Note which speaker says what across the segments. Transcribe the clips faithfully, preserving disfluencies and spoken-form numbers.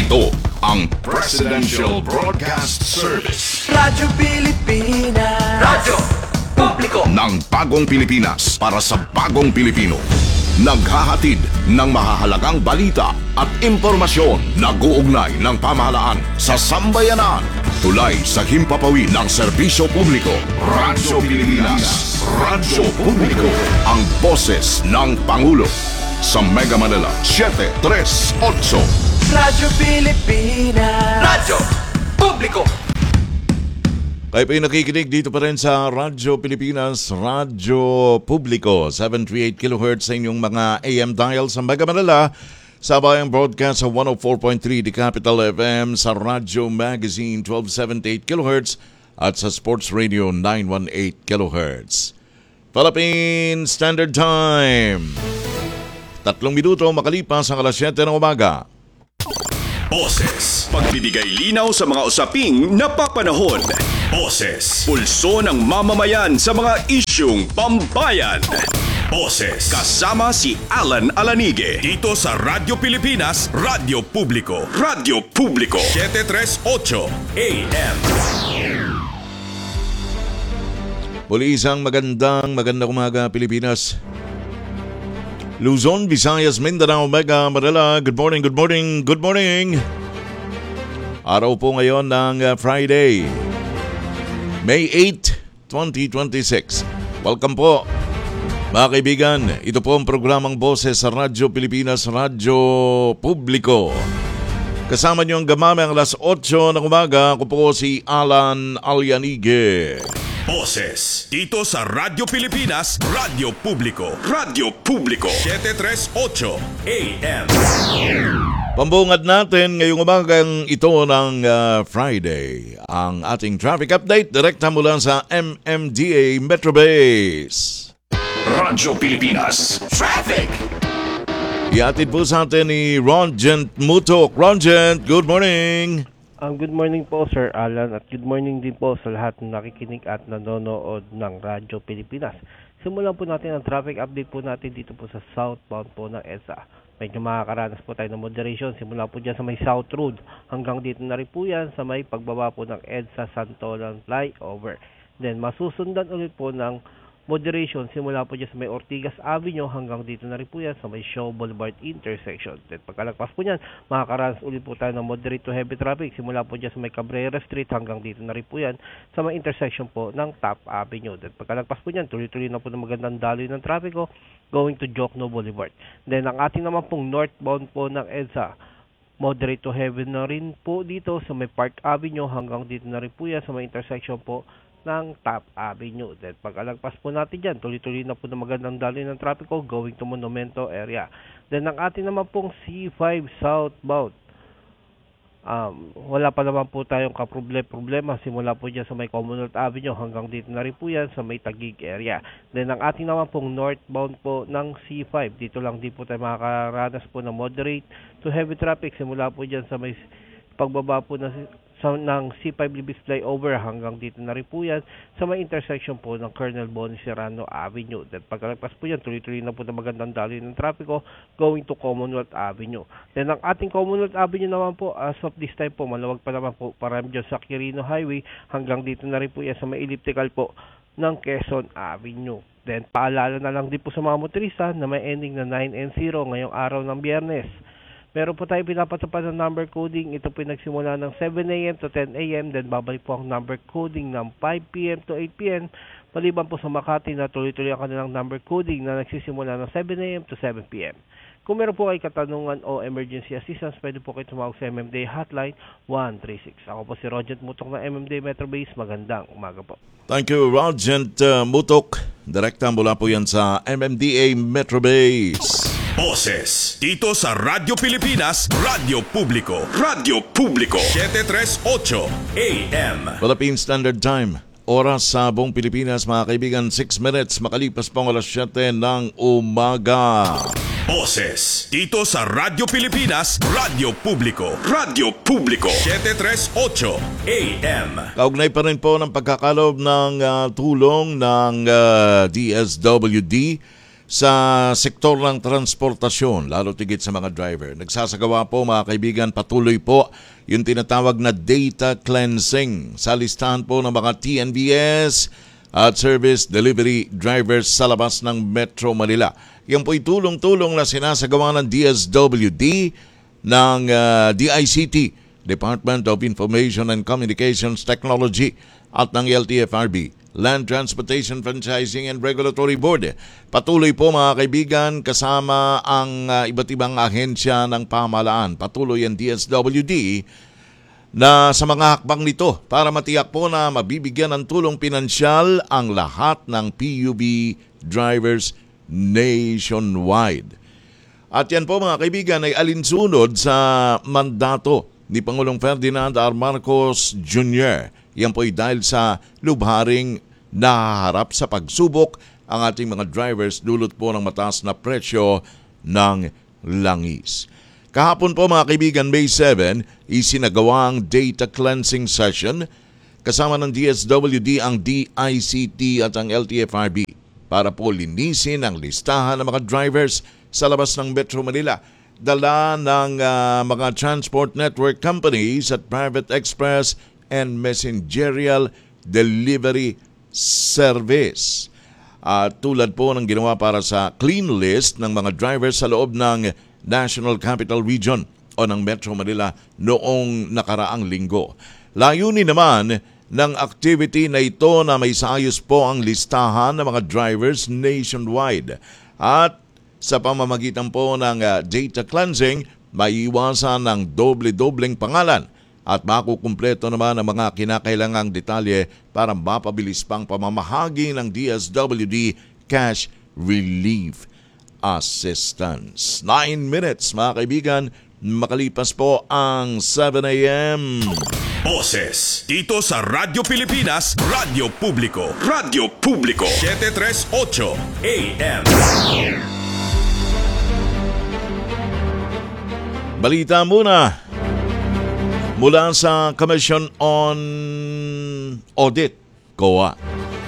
Speaker 1: Ito ang Presidential Broadcast Service.
Speaker 2: Radyo Pilipinas. Radyo Publiko
Speaker 1: ng bagong Pilipinas para sa bagong Pilipino. Naghahatid ng mahahalagang balita at impormasyon na guugnay ng pamahalaan sa sambayanan. Tulay sa himpapawid ng serbisyo publiko. Radyo Pilipinas. Radyo Publiko. Ang boses ng Pangulo. Sa Mega Manila, seven three eight.
Speaker 2: Radyo Pilipinas. Radyo Publiko.
Speaker 3: Kayo po yung nakikinig dito pa rin sa Radyo Pilipinas, Radyo Publiko, seven thirty-eight kilohertz sa inyong mga A M dial sa Mega Manila, sa bayang broadcast sa one oh four point three The Capital F M, sa Radyo Magazine twelve seventy-eight kilohertz at sa Sports Radio nine eighteen kilohertz. Philippine Standard Time. Tatlong minuto makalipas ang alas siyete ng umaga.
Speaker 4: Boses. Pagbibigay linaw sa mga usaping napapanahon. Boses. Pulso ng mamamayan sa mga isyung pambayan. Boses. Kasama si Alan Alanige. Dito sa Radyo Pilipinas, Radyo Publiko. Radyo Publiko. seven thirty-eight A M.
Speaker 3: Muli isang magandang, magandang umaga Pilipinas. Luzon, Visayas, Mindanao, Mega Manila. Good morning, good morning, good morning. Araw po ngayon ng uh, Friday, May eighth, twenty twenty-six. Welcome po, mga kaibigan. Ito po ang programang Boses sa Radyo Pilipinas, Radyo Publiko. Kasama niyo ang gamami ang alas eight ng umaga. Ako po si Alan Alanige.
Speaker 4: Boses. Dito sa Radyo Pilipinas, Radyo Publiko. Radyo Publiko. seven thirty-eight A M.
Speaker 3: Pambungad natin ngayong umagang ito ng uh, Friday. Ang ating traffic update direkta mula sa M M D A Metro Base.
Speaker 1: Radyo Pilipinas Traffic.
Speaker 3: Iatid po sa atin ni Ronjent Mutok. Ronjent, good morning.
Speaker 5: Um, good morning po Sir Alan at good morning din po sa lahat ng nakikinig at nanonood ng Radyo Pilipinas. Simulan po natin ang traffic update po natin dito po sa southbound po ng EDSA. Medyo makakaranas po tayo ng moderation. Simula po dyan sa may South Road hanggang dito na rin po yan sa may pagbaba po ng EDSA Santolan Flyover. Then masusundan ulit po ng moderation simula po dyan sa may Ortigas Avenue hanggang dito na rin po yan sa may Shaw Boulevard intersection. Then pagkalagpas po yan, makakaranas ulit po tayo ng moderate to heavy traffic simula po dyan sa may Cabrera Street hanggang dito na rin po yan sa may intersection po ng Top Avenue. Then pagkalagpas po yan, tuloy-tuloy na po ng magandang daloy ng trapiko going to Jokno Boulevard. Then ang ating naman pong northbound po ng EDSA, moderate to heavy na rin po dito sa may Park Avenue hanggang dito na rin po yan sa may intersection po ng Top Avenue. Then pagkalagpas po natin dyan, tuloy-tuloy na po ng magandang daloy ng trapiko going to Monumento area. Then ang ating naman pong C five southbound, um, wala pa naman po tayong kaproblema simula po dyan sa may Commonwealth Avenue hanggang dito na rin po yan sa may Taguig area. Then ang ating naman pong northbound po ng C five, dito lang din po tayo makakaranas po ng moderate to heavy traffic simula po dyan sa may pagbaba po na sa ng C five Libis Flyover hanggang dito na rin po yan sa may intersection po ng Colonel Bonnie Serrano Avenue. Then pagkalagpas po yan, tuloy-tuloy na po na magandang daloy ng trapiko going to Commonwealth Avenue. Then ang ating Commonwealth Avenue naman po, as of this time po, malawag pa naman po parami dyan sa Quirino Highway hanggang dito na rin po yan sa may elliptical po ng Quezon Avenue. Then paalala na lang din po sa mga motorista na may ending na nine and zero ngayong araw ng Biyernes. Meron po tayo pinapatupad ng number coding. Ito po nagsimula ng seven A M to ten A M. Then babalik po ang number coding ng five P M to eight P M. Maliban po sa Makati na tuloy-tuloy ang kanilang number coding na nagsisimula ng seven A M to seven P M. Kung meron po kayo katanungan o emergency assistance, pwede po kayo tumawag sa M M D A Hotline one three six. Ako po si Ronjent Mutok ng M M D A Metro Base. Magandang umaga po.
Speaker 3: Thank you, Ronjent uh, Mutok. Direkta mula po yan sa M M D A Metro Base.
Speaker 4: Boses. Dito sa Radyo Pilipinas, Radyo Publiko. Radyo Publiko. seven thirty-eight A M.
Speaker 3: Philippine Standard Time. Oras sa buong Pilipinas, mga kaibigan, six minutes makalipas pang alas siyete ng umaga.
Speaker 4: Boses. Dito sa Radyo Pilipinas, Radyo Publiko. Radyo Publiko. seven thirty-eight A M.
Speaker 3: Kaugnay pa rin po ng pagkakaloob ng uh, tulong ng uh, D S W D sa sektor ng transportasyon, lalo tigit sa mga driver. Nagsasagawa po mga kaibigan, patuloy po yung tinatawag na data cleansing sa listahan po ng mga T N V S at service delivery drivers sa labas ng Metro Manila. Yan po'y tulong-tulong na sinasagawa ng D S W D, ng uh, D I C T, Department of Information and Communications Technology, at ng L T F R B, Land Transportation Franchising and Regulatory Board. Patuloy po mga kaibigan, kasama ang uh, iba't ibang ahensya ng pamahalaan. Patuloy ang D S W D na sa mga hakbang nito para matiyak po na mabibigyan ng tulong pinansyal ang lahat ng P U B drivers nationwide. At yan po mga kaibigan ay alinsunod sa mandato ni Pangulong Ferdinand R. Marcos Junior Yan po ay dahil sa lubharing nahaharap sa pagsubok ang ating mga drivers dulot po ng mataas na presyo ng langis. Kahapon po mga kaibigan, May seventh, isinagawa ang data cleansing session kasama ng D S W D, ang D I C T at ang L T F R B para po linisin ang listahan ng mga drivers sa labas ng Metro Manila. Dala ng uh, mga transport network companies at private express and messengerial delivery service. Uh, tulad po ng ginawa para sa clean list ng mga drivers sa loob ng National Capital Region o ng Metro Manila noong nakaraang linggo. Layunin naman ng activity na ito na may saayos po ang listahan ng mga drivers nationwide. At sa pamamagitan po ng uh, data cleansing, maiiwasan ng doble-dobleng pangalan at makukumpleto naman ang mga kinakailangang detalye para mapabilis pang pamamahagi ng D S W D cash relief assistance. Nine minutes mga kaibigan, makalipas po ang seven a.m.
Speaker 4: Boses dito sa Radyo Pilipinas, Radyo Publiko, Radyo Publiko, seven thirty-eight A M.
Speaker 3: Balita muna mula sa Commission on Audit, C O A.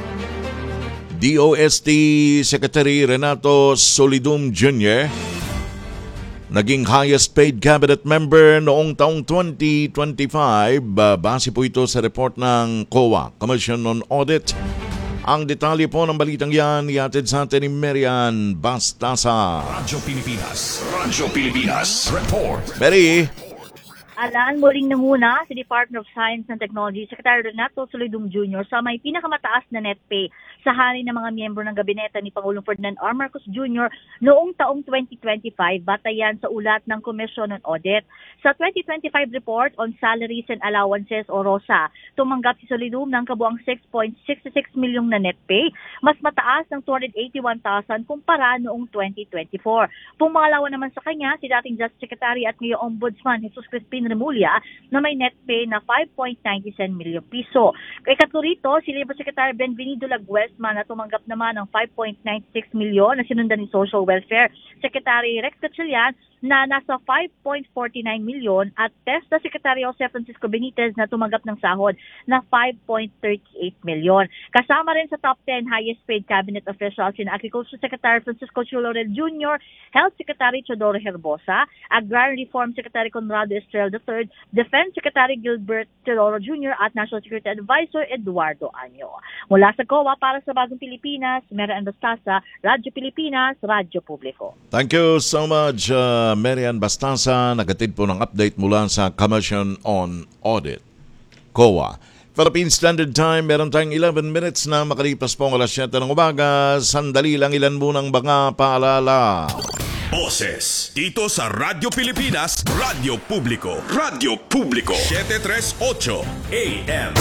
Speaker 3: D O S T Secretary Renato Solidum Junior naging highest paid cabinet member noong taong twenty twenty-five. Uh, base po ito sa report ng C O A, Commission on Audit. Ang detalye po ng balitang yan ihatid sa atin ni Marian Bastasa.
Speaker 4: Radyo Pilipinas, Radyo Pilipinas, Report.
Speaker 3: Mary.
Speaker 6: Alan, muling nanguna si Department of Science and Technology Secretary Renato Solidum Junior sa may pinakamataas na net pay sa hari ng mga miyembro ng gabinete ni Pangulong Ferdinand R. Marcos Junior noong taong twenty twenty-five, batayan sa ulat ng Commission on Audit. Sa twenty twenty-five report on Salaries and Allowances o ROSA, tumanggap si Solidum ng kabuang six point six six milyong na net pay, mas mataas ng two hundred eighty-one thousand kumpara noong twenty twenty-four. Pumalawa naman sa kanya si dating Justice Secretary at ngayong Ombudsman Jesus Crispin Remulla na may net pay na five point nine seven milyong piso. Kay katlo rito, si Labor Secretary Benvenido Laguesma na tumanggap naman ng five point nine six milyon na sinundan ni Social Welfare Secretary Rex Gatchalian na nasa five point four nine milyon at TESDA Secretary Jose Francisco Benitez na tumanggap ng sahod na five point three eight milyon. Kasama rin sa top ten highest paid cabinet officials sina Agriculture Secretary Francisco Chulorel Junior, Health Secretary Chodoro Herbosa, Agrarian Reform Secretary Conrado Estrel the third, Defense Secretary Gilbert Teodoro Junior at National Security Advisor Eduardo Año. Mula sa C O A para sa Bagong Pilipinas, Marian Bastasa, Radyo Pilipinas, Radyo Publiko.
Speaker 3: Thank you so much, uh, Marian Bastasa. Nagatid po ng update mula sa Commission on Audit, C O A. Philippine Standard Time, meron tayong eleven minutes na makalipas po ang alas siyete ng umaga. Sandali lang, ilan munang mga paalala.
Speaker 4: Boses dito sa Radyo Pilipinas, Radyo Publiko, Radyo Publiko, seven thirty-eight A M.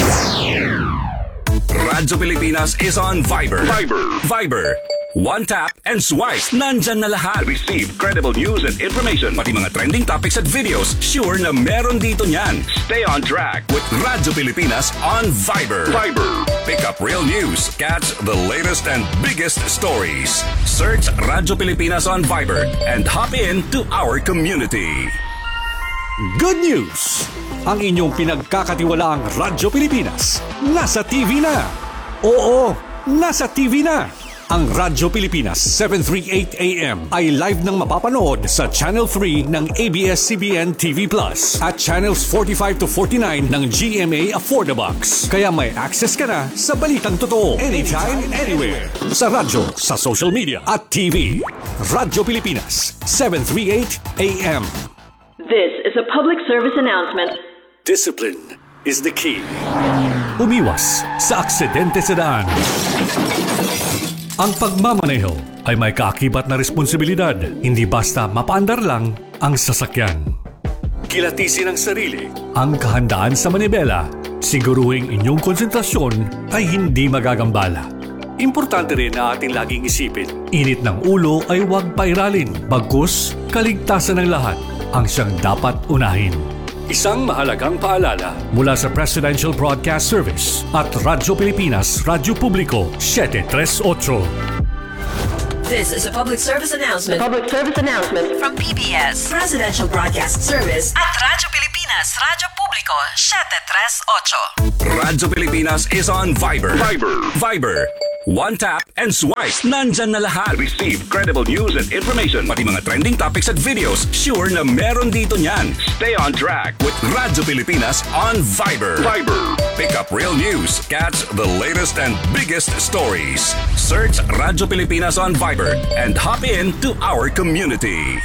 Speaker 4: Radyo Pilipinas is on Viber. Viber. Viber. One tap and swipe. Nandyan na lahat. Receive credible news and information. Pati mga trending topics at videos. Sure na meron dito niyan. Stay on track with Radyo Pilipinas on Viber. Viber. Pick up real news. Catch the latest and biggest stories. Search Radyo Pilipinas on Viber and hop in to our community.
Speaker 7: Good news! Ang inyong pinagkakatiwalaang Radyo Pilipinas nasa T V na. Oo, nasa T V na. Ang Radyo Pilipinas seven thirty-eight A M ay live nang mapapanood sa Channel three ng A B S C B N T V Plus at Channels forty-five to forty-nine ng G M A Affordabox. Kaya may access ka na sa balitang totoo anytime, anywhere. Sa radyo, sa social media at T V. Radyo Pilipinas seven thirty-eight A M.
Speaker 8: This is a public service announcement.
Speaker 7: Discipline is the key. Umiwas sa aksidente sa daan. Ang pagmamaneho ay may kaakibat na responsibilidad, hindi basta mapaandar lang ang sasakyan. Kilatisin ang sarili, ang kahandaan sa manibela, siguruhing inyong konsentrasyon ay hindi magagambala. Importante rin na ating laging isipin, init ng ulo ay huwag pairalin, bagkus kaligtasan ng lahat ang siyang dapat unahin. Isang mahalagang paalala mula sa Presidential Broadcast Service at Radyo Pilipinas, Radyo Publiko seven thirty-eight.
Speaker 8: This is a public service announcement.
Speaker 9: Public service announcement
Speaker 8: From P B S, Presidential Broadcast Service at Radyo Pilipinas, Radyo Publiko seven thirty-eight.
Speaker 4: Radyo Pilipinas is on Viber. Viber. Viber. One tap and swipe. Nandyan na lahat. Receive credible news and information. Pati mga trending topics at videos. Sure na meron dito niyan. Stay on track with Radyo Pilipinas on Viber. Viber. Pick up real news. Catch the latest and biggest stories. Search Radyo Pilipinas on Viber and hop in to our community.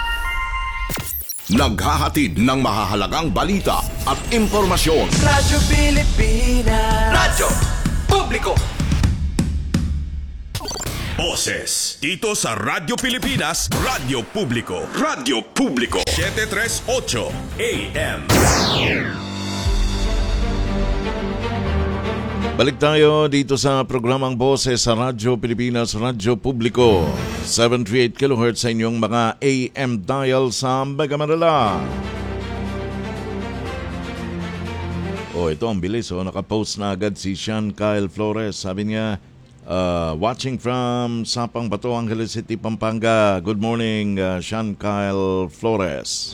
Speaker 1: Naghahatid ng mahahalagang balita at impormasyon.
Speaker 2: Radyo Pilipinas. Radyo Publiko.
Speaker 4: Boses dito sa Radyo Pilipinas, Radyo Publiko. Radyo Publiko seven thirty-eight A M.
Speaker 3: Balik tayo dito sa programang Boses sa Radyo Pilipinas, Radyo Publiko. seven thirty-eight kilohertz sa inyong mga A M dial sa Mega Manila. Oh, ito ang bilis. Oh. Nakapost na agad si Sean Kyle Flores. Sabi niya, Uh, watching from Sapang Bato, Angeles City, Pampanga. Good morning, uh, Sean Kyle Flores.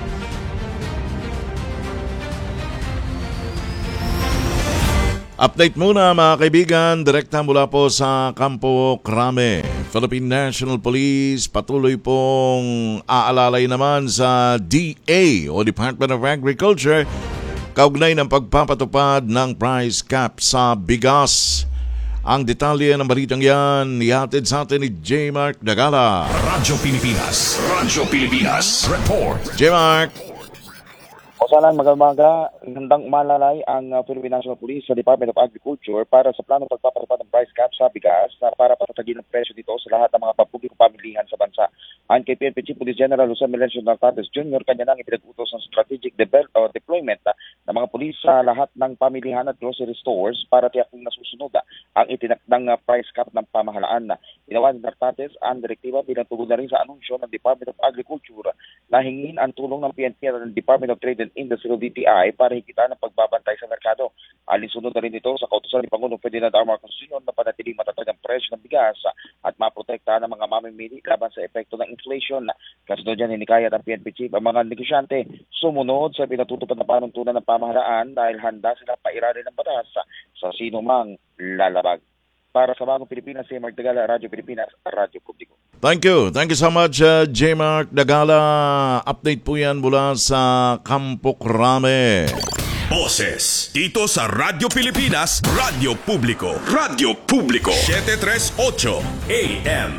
Speaker 3: Update muna mga kaibigan, direkta mula po sa Campo Crame. Philippine National Police patuloy pong aalalay naman sa D A o Department of Agriculture kaugnay ng pagpapatupad ng price cap sa bigas. Ang detalye ng balitang yan, ihatid sa atin ni J. Mark Dagala.
Speaker 4: Radyo Pilipinas. Radyo Pilipinas. Report.
Speaker 3: J. Mark.
Speaker 10: Osalan, magamaga, handang umalalay ang uh, Philippine National Police sa Department of Agriculture para sa planong pagpapatupad ng price cap sa bigas na para patatagin ang presyo dito sa lahat ng mga pampublikong pamilihan sa bansa. Ang kay P N P Chief Police General Jose Melencio Nartates Junior, kanya nang ipinag-utos ng strategic develop, uh, deployment uh, ng mga pulis sa lahat ng pamilihan at grocery stores para tiyaking nasusunod uh, ang itinakdang uh, price cap ng pamahalaan. Ginawa ni Nartates ang direktiba bilang tugon na rin sa anunsyo ng Department of Agriculture na hingin ang tulong ng P N P at ng Department of Trade and Industry o D T I para higita ng pagbabantay sa merkado. Alinsunod na rin ito sa kautusan ni Pangulong Ferdinand R. Marcos Junior na panatiling matatag ang presyo ng bigas at maprotektahan ng mga mamimili laban sa epekto ng inflation. Kasunod dyan, hinikayat ang P N P Chief ang mga negosyante sumunod sa pinatutupad na panuntunan ng pamahalaan dahil handa silang pairalin ng batas sa sino mang lalabag. Para sa Bagong Pilipinas, si Mark Dagala, Radyo Pilipinas, Radyo Publiko.
Speaker 3: Thank you. Thank you so much, uh, J. Mark Dagala. Update po yan mula sa Campo Crame.
Speaker 4: Boses dito sa Radyo Pilipinas, Radyo Publiko. Radyo Publiko seven thirty-eight A M.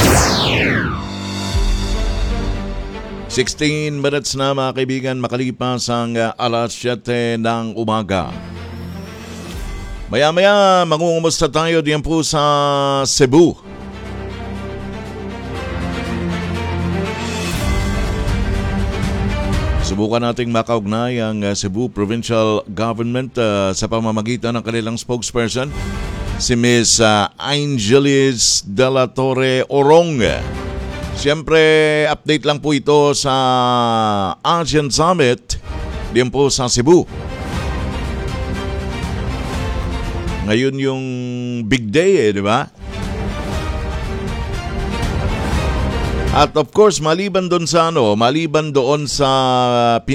Speaker 3: sixteen minutes na mga kaibigan makalipas ang uh, alas siyete ng umaga. Maya-maya, mangungumusta tayo diyan po sa Cebu. Subukan nating makaugnay ang uh, Cebu Provincial Government uh, sa pamamagitan ng kanilang spokesperson, si Miz uh, Angelis de la Torre Orong. Siyempre, update lang po ito sa ASEAN Summit diyan po sa Cebu. Ngayon yung big day eh, di ba? At of course, maliban doon sa ano, maliban doon sa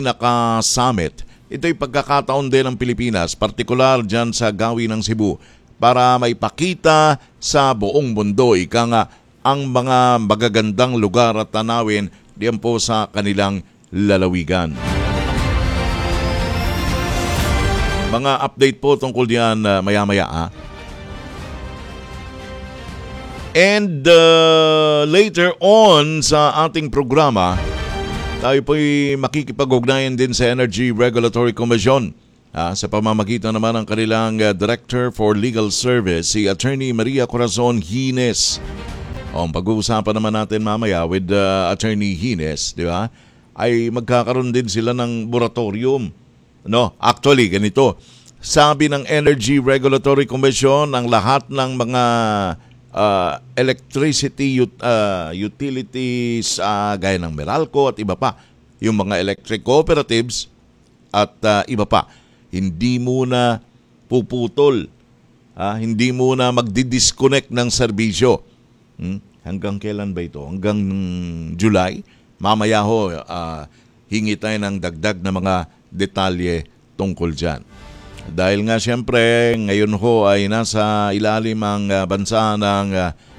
Speaker 3: pinaka-summit, ito'y pagkakataon din ng Pilipinas, partikular dyan sa gawin ng Cebu, para maipakita sa buong mundo, ika nga, ang mga magagandang lugar at tanawin diyan po sa kanilang lalawigan. Mga update po tungkol diyan uh, maya-maya ha. And uh, later on sa ating programa, tayo po'y makikipag-ugnayan din sa Energy Regulatory Commission ah, sa pamamagitan naman ng kanilang uh, Director for Legal Service, si Attorney Maria Corazon Hines. O, ang pag-uusapan naman natin mamaya with uh, Attorney Hines, di ba, ay magkakaroon din sila ng moratorium. No, actually, ganito. Sabi ng Energy Regulatory Commission, ang lahat ng mga Uh, electricity ut- uh, utilities uh, gaya ng Meralco at iba pa, yung mga electric cooperatives at uh, iba pa, hindi muna puputol, uh, hindi muna magdi-disconnect ng serbisyo. Hmm? Hanggang kailan ba ito? Hanggang July? Mamaya ho, uh, hingi tayo ng dagdag na mga detalye tungkol dyan. Dahil nga siyempre, ngayon ho ay nasa ilalim ang uh, bansa ng uh,